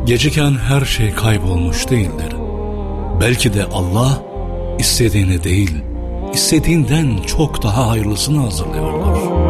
Geciken her şey kaybolmuş değildir. Belki de Allah istediğini değil, istediğinden çok daha hayırlısını hazırlıyordur.